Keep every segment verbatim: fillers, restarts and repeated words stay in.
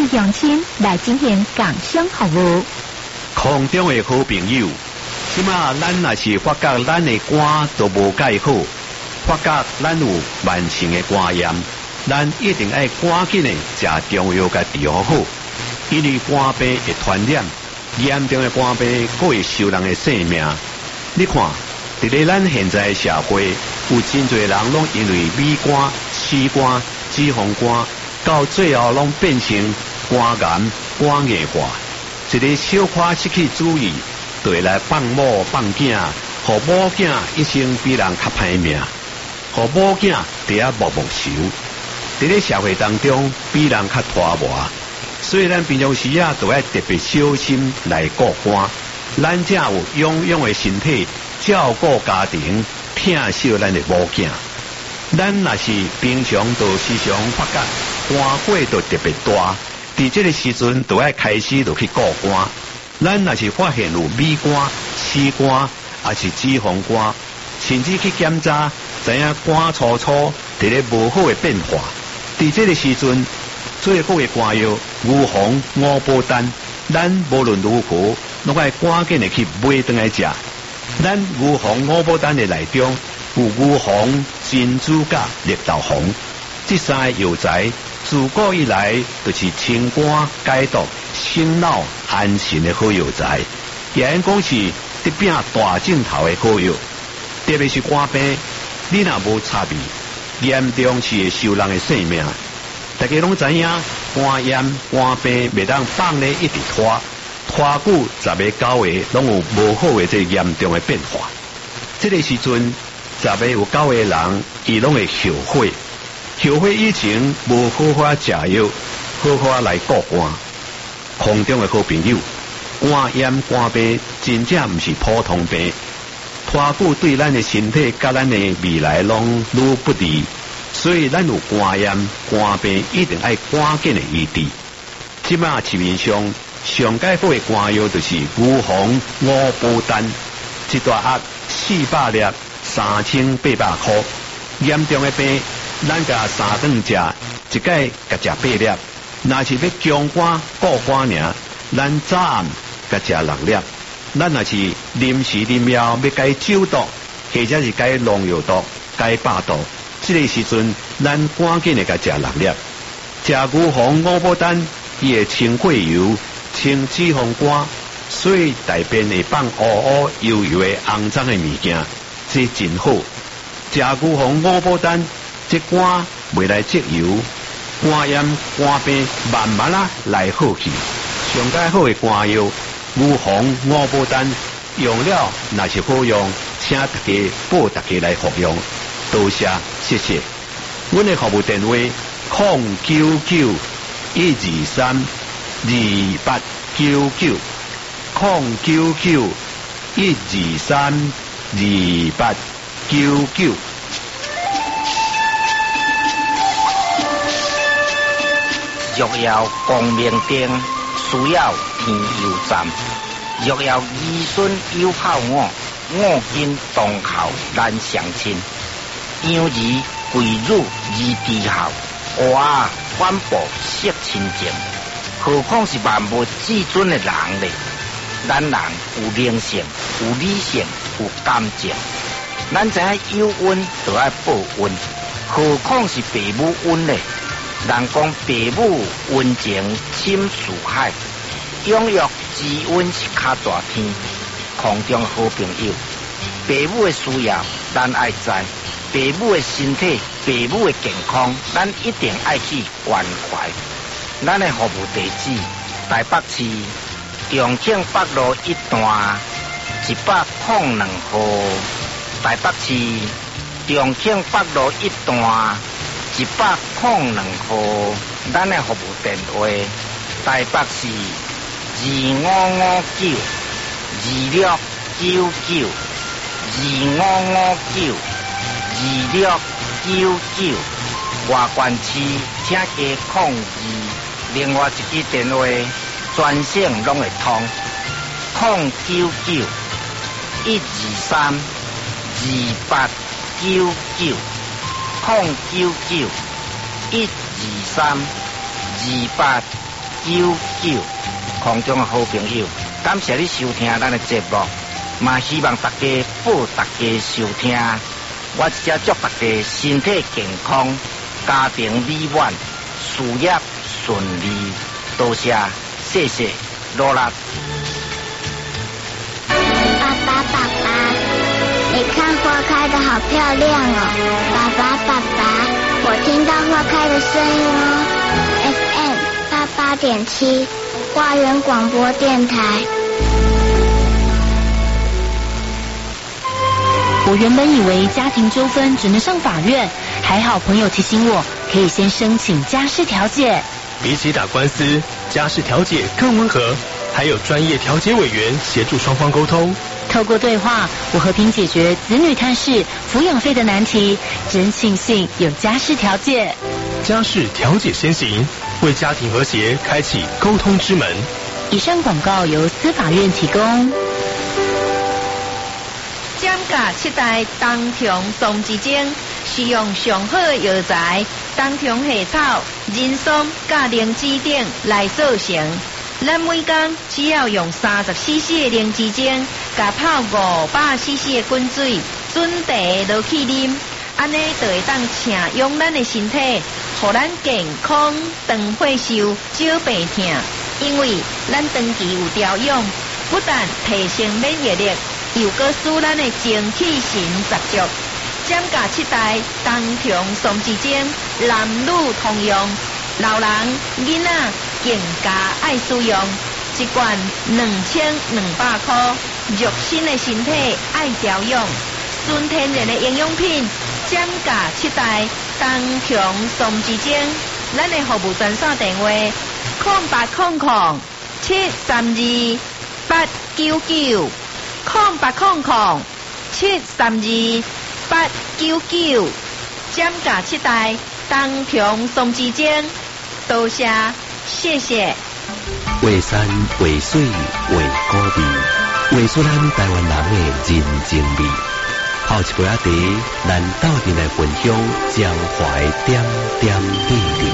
乡亲来进行共享服务。 空中的好朋友，即马咱若是发觉咱的肝都无介好，发觉咱有慢性的肝炎，咱一定要赶紧的食中药甲治疗好，因为肝病会传染，严重的肝病佫会收人的性命。你看，伫咧咱现在的社会，有真侪人拢因为米肝、气肝、脂肪肝，到最后拢变成肝癌、肝硬化。一个小可失去主意，就会来放某放囝，互某囝一生比人较歹命，互某囝伫遐默默受。伫咧社会当中，比人较拖磨，所以咱平常时啊，都要特别小心来顾肝。咱才有臃肿的身体，照顾家庭，疼惜咱的某囝。咱若是平常就时常发觉肝火就特别大。伫这个时阵，就要开始就去顾肝。咱若是发现有米肝、气肝，还是脂肪肝，甚至去检查，知影肝粗粗，伫咧无好的变化。伫这个时阵，最好的肝药牛黄、五宝丹，咱无论如何，拢爱赶紧的去买回来食。咱牛黄、五宝丹的内中有牛黄、珍珠甲绿豆黄，这三个药材。自古以来，就是清肝解毒、醒脑安神的好药材，也因讲是得饼大镜头的好药。特别是肝病，你若无插味，严重是会收人的性命。大家拢知影，肝炎、肝病袂当放咧一直拖，拖久十个九个拢有无好的这严重的变化。这个时阵，十个有九个人，伊拢会后悔。后悔以前无好好食药，好好来顾肝。空中的好朋友，肝炎、肝病真正毋是普通病，拖久对咱的身体甲咱的未来拢愈不利，所以咱有肝炎、肝病一定要赶紧的医治。即马市面上上解好的肝药就是牛黄、五宝丹，一大盒四百粒，三千八百块。严重的病。咱甲三顿食，一届甲食八粒。若是要强肝顾肝尔，咱早暗甲食六粒。咱若是临时临要要解酒毒，或者是解农药毒、解百毒，这个时阵咱赶紧的甲食六粒。食牛黄、五宝丹，伊会清血油、清脂肪肝，所以大便会放乌乌油油的肮脏的物件，这真好。食牛黄、五宝丹。这肝未来积油，肝炎、肝病慢慢啊来好去。上解好的肝药，牛黄、五宝丹，用了若是好用，请大家报大家来服用。多谢，谢谢。阮的服务电话：零九九一二三二八九九，零九九一二三二八九九。 若要光明灯，需要天油站。若要儿孙有孝我，我今当孝难相亲。养儿贵辱而低孝，哇，反哺惜亲情。何况是万物至尊的人呢？咱人有灵性，有理性，有感情。咱知影有恩就要报恩，何况是父母恩呢？人讲父母恩情深似海，养育之恩是较大天。空中好朋友，父母的需要咱爱知，父母的身体、父母的健康，咱一定爱去关怀。咱的服务地址：台北市永庆北路一段一百零两号。台北市永庆北路一段。一百零两号，咱的服务电话：台北市二五五九二六九九二五五九二六九九，外县市请加控二，另外一支电话专线拢会通：零九九一二三二八九九。零九九一二三二八九九，空中的好朋友，感谢你收听咱的节目，嘛希望大家报大家收听。我一只祝大家身体健康，家庭美满，事业顺利。多谢，谢谢，罗拉。 爸爸，爸爸，你看花开得好漂亮哦！爸爸，爸爸，我听到花开的声音哦。F M 八八点七，花园广播电台。 我原本以为家庭纠纷只能上法院，还好朋友提醒我，可以先申请家事调解。 比起打官司，家事调解更温和，还有专业调解委员协助双方沟通。 透过对话，我和平解决子女探视、抚养费的难题，真庆幸有家事调解。 家事调解先行，为家庭和谐开启沟通之门。 以上广告由司法院提供。 giảm价七代冬虫松之精，使用上好药材冬虫夏草、人参、甲灵芝等来做成。咱每工只要用三十 C C 的灵芝精，甲泡五百 C C 的滚水，准茶落去啉，安尼就会当请养咱的身体，互咱健康、长岁寿、少病痛。因为咱长期有调养，不但提升免疫力，又搁使咱的精气神十足。giảm价七代冬虫松之精，男女通用，老人、囡仔更加爱使用。一罐两千两百块，肉身的身体爱调养，纯天然的营养品。giảm价七代冬虫松之精，咱的服务专线电话：空八空空七三二八九九，空八空空七三二八九九。giảm价七代冬虫松之精，多谢，谢谢。 画山画水画古味，画出咱台湾人的人情味。泡一杯仔茶，咱斗阵来分享江淮点点滴滴。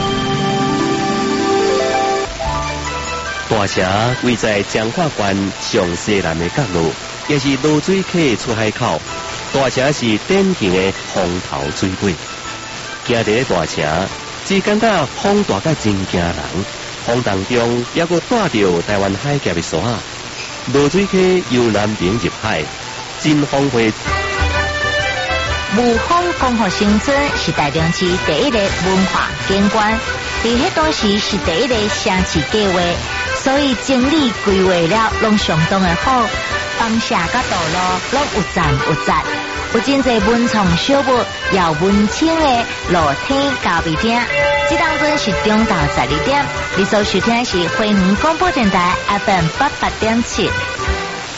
大城位在彰化县上西南的角落，也是落水客出海口。大城是典型的风头水尾。行伫大城，只感觉风大甲真惊人。风当中也阁带着台湾海峡的沙，落水客由南边入海，真丰富。 雾峰光复新村是台中市第一个文化景观，伫迄当时是第一个城市计划，所以整理规划了拢相当的好，房舍甲道路拢有站有站，有真侪文创小物，也温馨的露天咖啡厅。这当中是中昼十二点，你所收听的是花园广播电台 F M 八八点七。